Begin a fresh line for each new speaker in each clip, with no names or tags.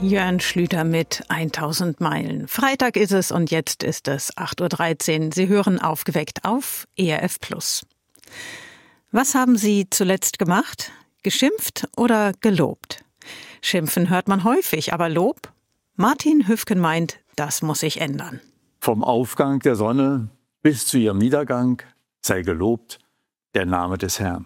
Jörn Schlüter mit 1000 Meilen. Freitag ist es und jetzt ist es 8:13 Uhr. Sie hören aufgeweckt auf ERF Plus. Was haben Sie zuletzt gemacht? Geschimpft oder gelobt? Schimpfen hört man häufig, aber Lob? Martin Hüfken meint, das muss sich ändern.
Vom Aufgang der Sonne bis zu ihrem Niedergang sei gelobt der Name des Herrn.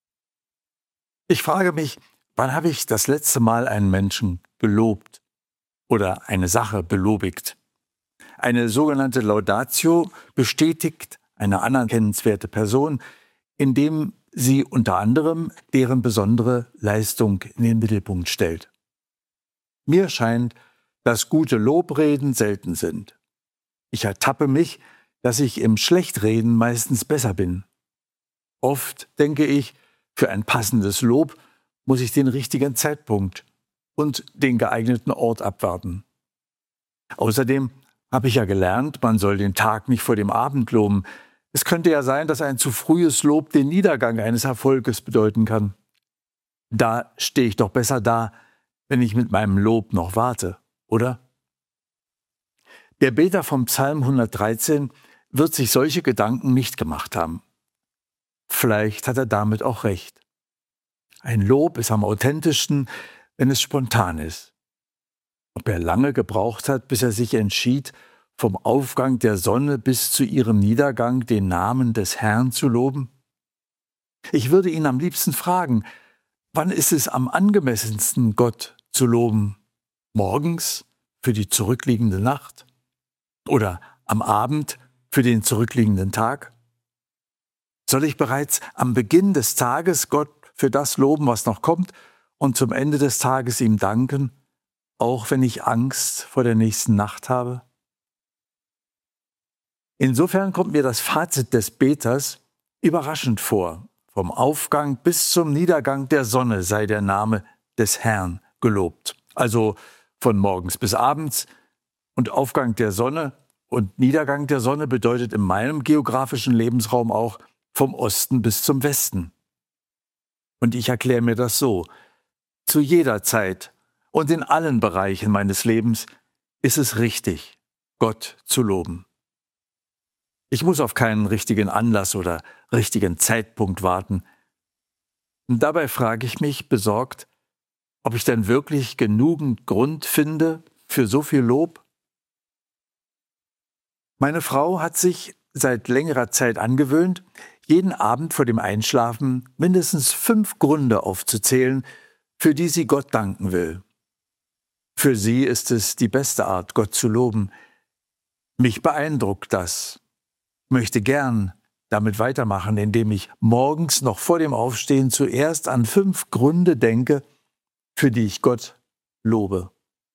Ich frage mich, wann habe ich das letzte Mal einen Menschen gelobt oder eine Sache belobigt? Eine sogenannte Laudatio bestätigt eine anerkennenswerte Person, indem sie unter anderem deren besondere Leistung in den Mittelpunkt stellt. Mir scheint, dass gute Lobreden selten sind. Ich ertappe mich, dass ich im Schlechtreden meistens besser bin. Oft denke ich, für ein passendes Lob muss ich den richtigen Zeitpunkt und den geeigneten Ort abwarten. Außerdem habe ich ja gelernt, man soll den Tag nicht vor dem Abend loben. Es könnte ja sein, dass ein zu frühes Lob den Niedergang eines Erfolges bedeuten kann. Da stehe ich doch besser da, wenn ich mit meinem Lob noch warte, oder? Der Beter vom Psalm 113 wird sich solche Gedanken nicht gemacht haben. Vielleicht hat er damit auch recht. Ein Lob ist am authentischsten, wenn es spontan ist. Ob er lange gebraucht hat, bis er sich entschied, vom Aufgang der Sonne bis zu ihrem Niedergang den Namen des Herrn zu loben? Ich würde ihn am liebsten fragen, wann ist es am angemessensten, Gott zu loben? Morgens für die zurückliegende Nacht? Oder am Abend für den zurückliegenden Tag? Soll ich bereits am Beginn des Tages Gott für das loben, was noch kommt, und zum Ende des Tages ihm danken, auch wenn ich Angst vor der nächsten Nacht habe? Insofern kommt mir das Fazit des Beters überraschend vor. Vom Aufgang bis zum Niedergang der Sonne sei der Name des Herrn gelobt. Also von morgens bis abends. Und Aufgang der Sonne und Niedergang der Sonne bedeutet in meinem geografischen Lebensraum auch vom Osten bis zum Westen. Und ich erkläre mir das so: Zu jeder Zeit und in allen Bereichen meines Lebens ist es richtig, Gott zu loben. Ich muss auf keinen richtigen Anlass oder richtigen Zeitpunkt warten. Und dabei frage ich mich besorgt, ob ich denn wirklich genügend Grund finde für so viel Lob? Meine Frau hat sich seit längerer Zeit angewöhnt, jeden Abend vor dem Einschlafen mindestens 5 Gründe aufzuzählen, für die sie Gott danken will. Für sie ist es die beste Art, Gott zu loben. Mich beeindruckt das. Ich möchte gern damit weitermachen, indem ich morgens noch vor dem Aufstehen zuerst an 5 Gründe denke, für die ich Gott lobe.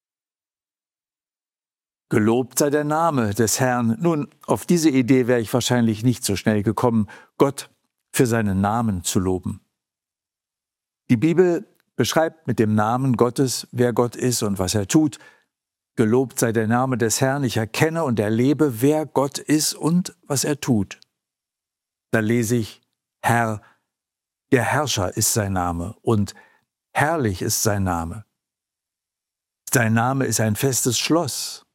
Gelobt sei der Name des Herrn. Nun, auf diese Idee wäre ich wahrscheinlich nicht so schnell gekommen, Gott für seinen Namen zu loben. Die Bibel beschreibt mit dem Namen Gottes, wer Gott ist und was er tut. Gelobt sei der Name des Herrn. Ich erkenne und erlebe, wer Gott ist und was er tut. Da lese ich, Herr, der Herrscher ist sein Name und herrlich ist sein Name. Sein Name ist ein festes Schloss.